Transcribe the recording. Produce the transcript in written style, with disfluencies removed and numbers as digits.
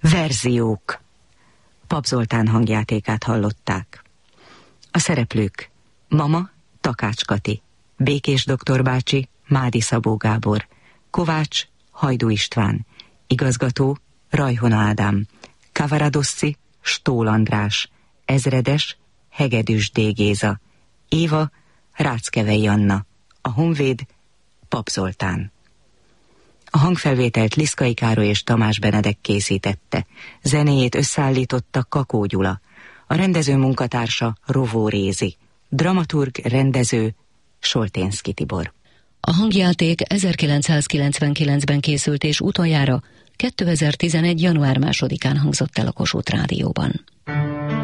Verziók. Pap Zoltán hangjátékát hallották. A szereplők: Mama, Takács Kati, Békés doktor bácsi, Mádi Szabó Gábor, Kovács, Hajdú István, igazgató, Rajhona Ádám, Kavaradossi, Stól András, ezredes, Hegedűs D. Géza, Éva, Ráckevei Anna, a honvéd, Pap Zoltán. A hangfelvételt Liszkai Károly és Tamás Benedek készítette, zenéjét összeállította Kakó Gyula, a rendező munkatársa Rovó Rézi, dramaturg, rendező Solténszky Tibor. A hangjáték 1999-ben készült és utoljára 2011. január 2-án hangzott el a Kossuth Rádióban.